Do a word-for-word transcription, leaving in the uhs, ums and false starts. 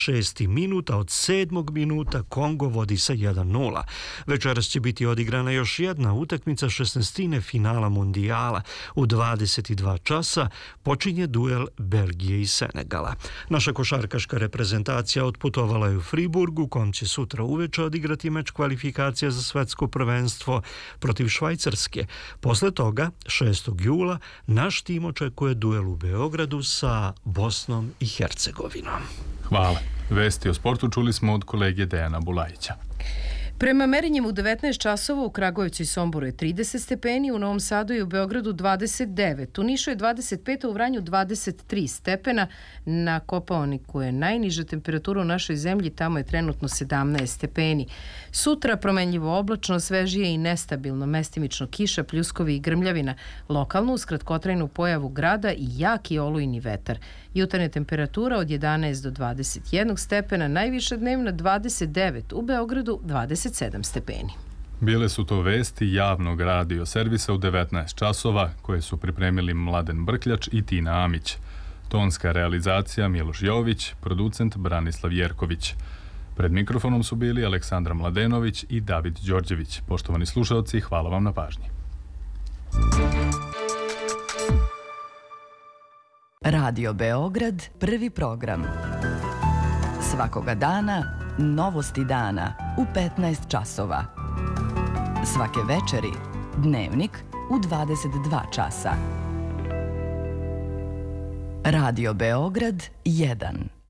šesti minuta, od sedmog minuta Kongo vodi sa jedan nula. Večeras će biti odigrana još jedna utakmica šesnaestine finala mundijala. U dvadeset dva časa počinje duel Belgije i Senegala. Naša košarkaška reprezentacija otputovala je u Friburgu, kom će sutra uveče odigrati meč kvalifikacija za svetsko prvenstvo protiv Švajcarske. Posle toga, šestog jula, naš tim očekuje duel u Beogradu sa Bosnom i Hercegovinom. Hvala. Vesti o sportu čuli smo od kolege Dejana Bulajića. Prema merenjem u devetnaest časova u Kragujevcu i Somboru je trideset stepeni, u Novom Sadu i u Beogradu dvadeset devet, u Nišu je dvadeset pet, a u Vranju dvadeset tri stepena. Na Kopaoniku je najniža temperatura u našoj zemlji, tamo je trenutno sedamnaest stepeni. Sutra promenljivo oblačno, svežije i nestabilno, mestimično kiša, pljuskovi i grmljavina, lokalno uz kratkotrajnu pojavu grada i jaki olujni vetar. Jutarnja temperatura od jedanaest do dvadeset jedan stepena, najviša dnevna dvadeset devet, u Beogradu dvadeset sedam stepeni. Bile su to vesti javnog radio servisa u devetnaest časova koje su pripremili Mladen Brkljač i Tina Amić. Tonska realizacija Miloš Jović, producent Branislav Jerković. Pred mikrofonom su bili Aleksandra Mladenović i David Đorđević. Poštovani slušalci, hvala vam na pažnji. Radio Beograd, prvi program. Svakoga dana, novosti dana u petnaest časova. Svake večeri, dnevnik u dvadeset dva časa. Radio Beograd jedan.